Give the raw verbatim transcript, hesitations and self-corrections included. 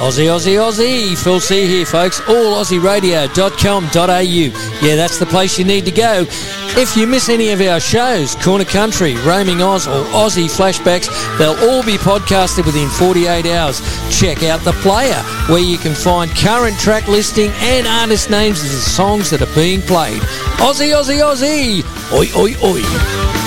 Aussie, Aussie, Aussie. Phil C here, folks. all aussie radio dot com dot a u. Yeah, that's the place you need to go. If you miss any of our shows, Corner Country, Roaming Oz, or Aussie Flashbacks, they'll all be podcasted within forty-eight hours. Check out The Player, where you can find current track listing and artist names of the songs that are being played. Aussie, Aussie, Aussie. Oi, oi, oi.